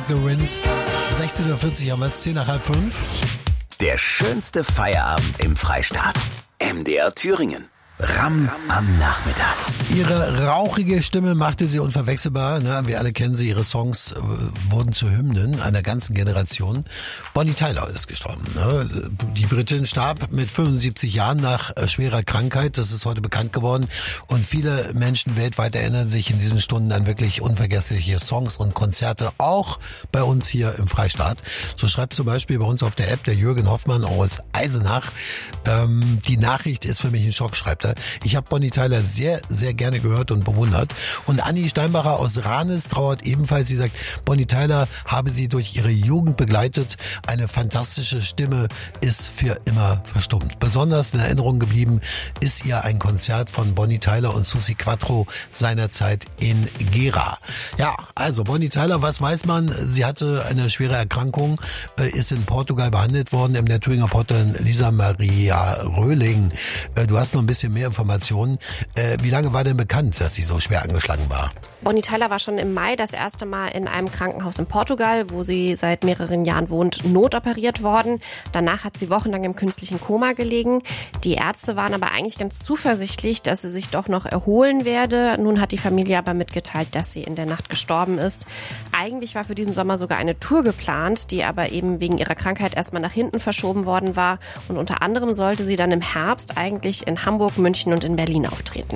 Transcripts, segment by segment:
the Wind. 16:40 Uhr, haben wir jetzt 5:10. Der schönste Feierabend im Freistaat. MDR Thüringen. Ram am Nachmittag. Ihre rauchige Stimme machte sie unverwechselbar. Ne? Wir alle kennen sie, ihre Songs wurden zu Hymnen einer ganzen Generation. Bonnie Tyler ist gestorben. Ne? Die Britin starb mit 75 Jahren nach schwerer Krankheit. Das ist heute bekannt geworden. Und viele Menschen weltweit erinnern sich in diesen Stunden an wirklich unvergessliche Songs und Konzerte, auch bei uns hier im Freistaat. So schreibt zum Beispiel bei uns auf der App der Jürgen Hoffmann aus Eisenach. Die Nachricht ist für mich ein Schock, schreibt er. Ich habe Bonnie Tyler sehr, sehr gerne gehört und bewundert. Und Anni Steinbacher aus Ranis trauert ebenfalls. Sie sagt, Bonnie Tyler habe sie durch ihre Jugend begleitet. Eine fantastische Stimme ist für immer verstummt. Besonders in Erinnerung geblieben ist ihr ein Konzert von Bonnie Tyler und Suzi Quatro seinerzeit in Gera. Ja, also Bonnie Tyler, was weiß man? Sie hatte eine schwere Erkrankung, ist in Portugal behandelt worden. Der Thüringer Reporterin Lisa Maria Röhling. Du hast noch ein bisschen mehr Informationen. Wie lange war denn bekannt, dass sie so schwer angeschlagen war? Bonnie Tyler war schon im Mai das erste Mal in einem Krankenhaus in Portugal, wo sie seit mehreren Jahren wohnt, notoperiert worden. Danach hat sie wochenlang im künstlichen Koma gelegen. Die Ärzte waren aber eigentlich ganz zuversichtlich, dass sie sich doch noch erholen werde. Nun hat die Familie aber mitgeteilt, dass sie in der Nacht gestorben ist. Eigentlich war für diesen Sommer sogar eine Tour geplant, die aber eben wegen ihrer Krankheit erstmal nach hinten verschoben worden war. Und unter anderem sollte sie dann im Herbst eigentlich in Hamburg, München und in Berlin auftreten.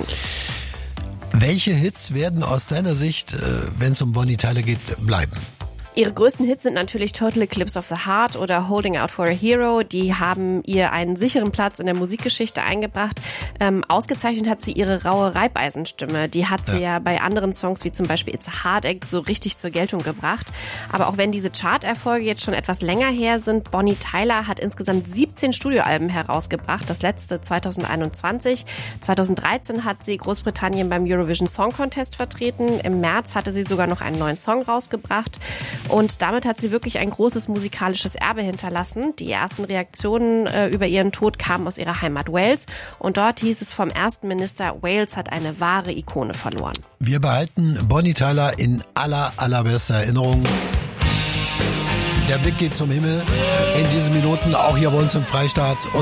Welche Hits werden aus deiner Sicht, wenn es um Bonnie Tyler geht, bleiben? Ihre größten Hits sind natürlich Total Eclipse of the Heart oder Holding Out for a Hero. Die haben ihr einen sicheren Platz in der Musikgeschichte eingebracht. Ausgezeichnet hat sie ihre raue Reibeisenstimme. Die hat sie ja bei anderen Songs wie zum Beispiel It's a Heartache so richtig zur Geltung gebracht. Aber auch wenn diese Charterfolge jetzt schon etwas länger her sind, Bonnie Tyler hat insgesamt 17 Studioalben herausgebracht. Das letzte 2021. 2013 hat sie Großbritannien beim Eurovision Song Contest vertreten. Im März hatte sie sogar noch einen neuen Song rausgebracht. Und damit hat sie wirklich ein großes musikalisches Erbe hinterlassen. Die ersten Reaktionen über ihren Tod kamen aus ihrer Heimat Wales. Und dort hieß es vom ersten Minister, Wales hat eine wahre Ikone verloren. Wir behalten Bonnie Tyler in allerbester Erinnerung. Der Blick geht zum Himmel in diesen Minuten, auch hier bei uns im Freistaat. Und